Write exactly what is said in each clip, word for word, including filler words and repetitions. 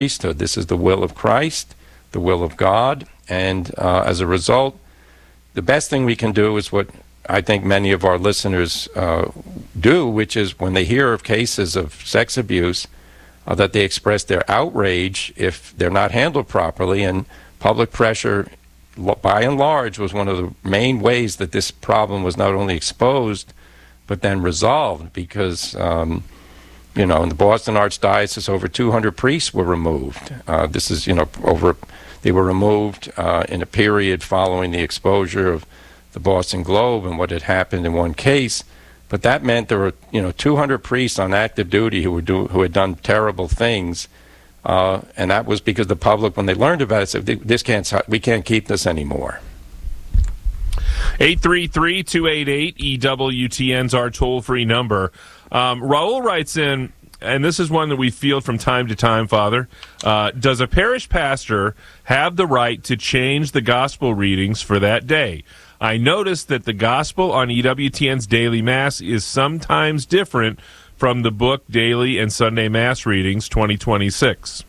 priesthood. This is the will of Christ, the will of God, and uh, as a result, the best thing we can do is what I think many of our listeners uh, do, which is when they hear of cases of sex abuse, uh, that they express their outrage if they're not handled properly, and public pressure, by and large, was one of the main ways that this problem was not only exposed, but then resolved, because, um, you know, in the Boston Archdiocese, over two hundred priests were removed. Uh, this is, you know, over, they were removed uh, in a period following the exposure of the Boston Globe and what had happened in one case. But that meant there were, you know, two hundred priests on active duty who were do, who had done terrible things. Uh, and that was because the public, when they learned about it, said, "This can't, we can't keep this anymore." eight three three, two eight eight, E W T N is our toll-free number. Um, Raul writes in, and this is one that we field from time to time, Father. Uh, does a parish pastor have the right to change the gospel readings for that day? I noticed that the gospel on E W T N's daily mass is sometimes different from the book Daily and Sunday Mass Readings twenty twenty-six.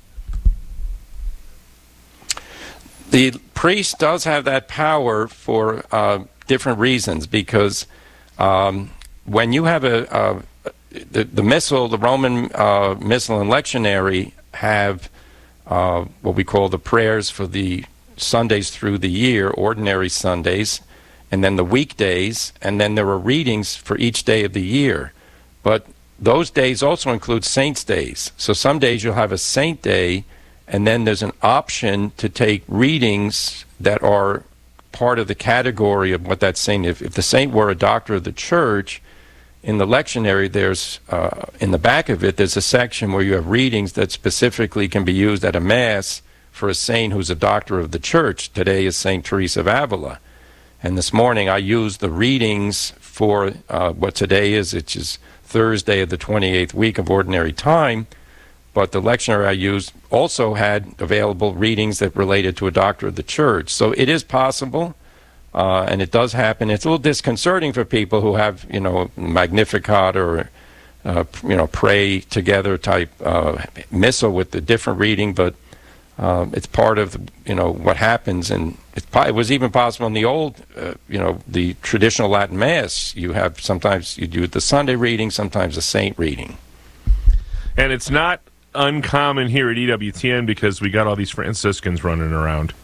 The priest does have that power for uh, different reasons, because um, when you have a, a the, the missal, the Roman uh, missal and lectionary have uh, what we call the prayers for the Sundays through the year, ordinary Sundays, and then the weekdays, and then there are readings for each day of the year. But those days also include saints' days. So some days you'll have a saint day, and then there's an option to take readings that are part of the category of what that saint, if, if the saint were a doctor of the church, in the lectionary, there's, uh, in the back of it, there's a section where you have readings that specifically can be used at a mass for a saint who's a doctor of the church. Today is Saint Teresa of Avila. And this morning I used the readings for uh, what today is, which is Thursday of the twenty-eighth week of Ordinary Time. But the lectionary I used also had available readings that related to a doctor of the church. So it is possible, uh, and it does happen. It's a little disconcerting for people who have, you know, Magnificat or, uh, you know, pray together type uh, missal with the different reading, but uh, it's part of, you know, what happens. And it, it was even possible in the old, uh, you know, the traditional Latin Mass. You have sometimes you do the Sunday reading, sometimes a saint reading. And it's not uncommon here at E W T N because we got all these Franciscans running around,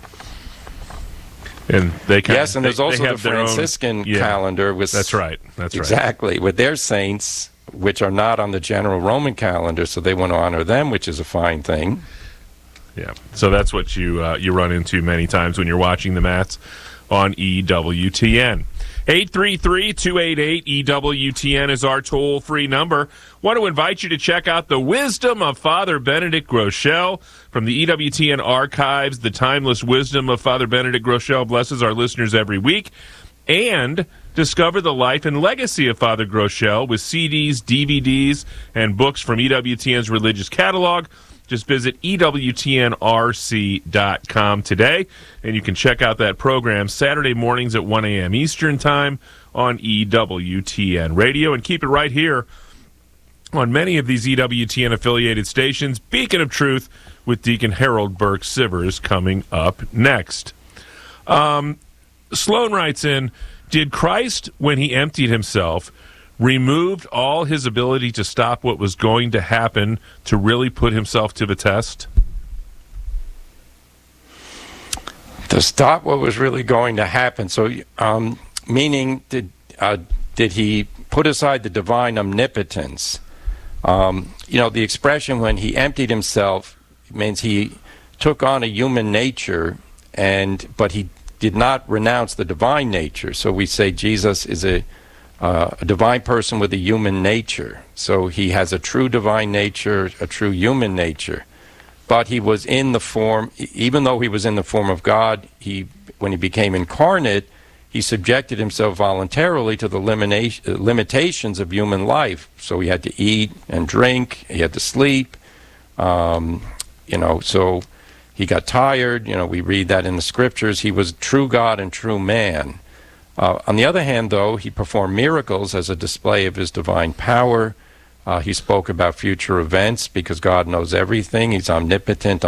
and they kind yes, and there's they, also they the Franciscan own, yeah, calendar with that's right, that's right, exactly with their saints, which are not on the general Roman calendar, so they want to honor them, which is a fine thing. Yeah, so that's what you uh, you run into many times when you're watching the Mass on E W T N. eight three three, two eight eight, E W T N is our toll-free number. Want to invite you to check out the wisdom of Father Benedict Groeschel from the E W T N archives. The timeless wisdom of Father Benedict Groeschel blesses our listeners every week. And discover the life and legacy of Father Groeschel with C Ds, D V Ds, and books from E W T N's religious catalog. Just visit E W T N R C dot com today, and you can check out that program Saturday mornings at one a.m. Eastern Time on E W T N Radio. And keep it right here on many of these E W T N-affiliated stations. Beacon of Truth with Deacon Harold Burke Sivers coming up next. Um, Sloan writes in, did Christ, when he emptied himself, removed all his ability to stop what was going to happen to really put himself to the test? To stop what was really going to happen. So, um, meaning, did uh, did he put aside the divine omnipotence? Um, you know, the expression when he emptied himself means he took on a human nature, and but he did not renounce the divine nature. So we say Jesus is a Uh, a divine person with a human nature. So he has a true divine nature, a true human nature. But he was in the form, even though he was in the form of God, he, when he became incarnate, he subjected himself voluntarily to the limita- limitations of human life. So he had to eat and drink, he had to sleep, um, you know, so he got tired. You know, we read that in the scriptures. He was true God and true man. Uh, on the other hand, though, he performed miracles as a display of his divine power. Uh, he spoke about future events because God knows everything. He's omnipotent,